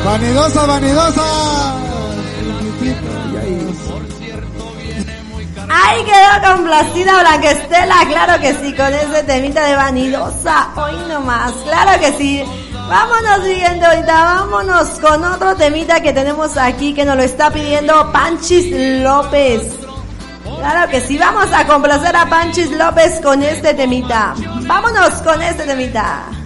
Vanidosa, vanidosa. Ahí quedó complacida Blanquestela, claro que sí, con ese temita de vanidosa. Hoy nomás, claro que sí. Vámonos siguiendo ahorita, vámonos con otro temita que tenemos aquí que nos lo está pidiendo Panchis López. Claro que sí, vamos a complacer a Panchis López con este temita. Vámonos con este temita.